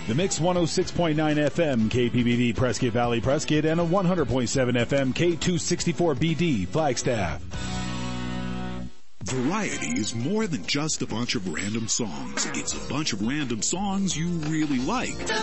The Mix 106.9 FM KPBD Prescott Valley Prescott and a 100.7 FM K264BD Flagstaff. Variety is more than just a bunch of random songs. It's a bunch of random songs you really like.